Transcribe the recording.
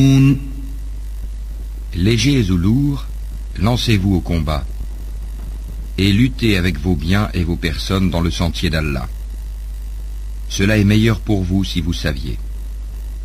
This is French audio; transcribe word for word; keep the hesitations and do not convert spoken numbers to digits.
Légers ou lourds, lancez-vous au combat et luttez avec vos biens et vos personnes dans le sentier d'Allah. Cela est meilleur pour vous si vous saviez.